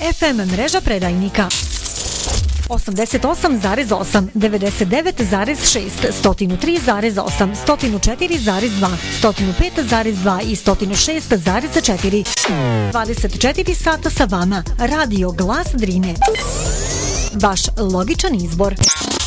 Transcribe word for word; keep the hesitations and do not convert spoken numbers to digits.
F M mreža predajnika. osamdeset osam zarez osam, devedeset devet zarez šest, sto tri zarez osam, sto četiri zarez dva, sto pet zarez dva i sto šest zarez četiri. dvadeset četiri sata sa vama. Radio Glas Drine. Vaš logičan izbor.